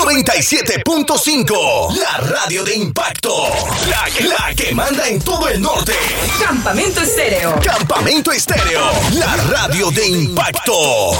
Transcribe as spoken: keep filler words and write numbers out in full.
noventa y siete punto cinco. La radio de impacto. La, la que manda en todo el norte. Campamento Estéreo. Campamento Estéreo. La radio de impacto.